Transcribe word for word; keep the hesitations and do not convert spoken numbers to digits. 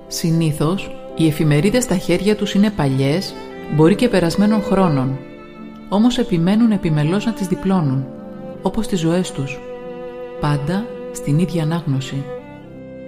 Συνήθως, οι εφημερίδες στα χέρια τους είναι παλιές, μπορεί και περασμένων χρόνων, όμως επιμένουν επιμελώς να τις διπλώνουν, όπως τις ζωές τους, πάντα στην ίδια ανάγνωση.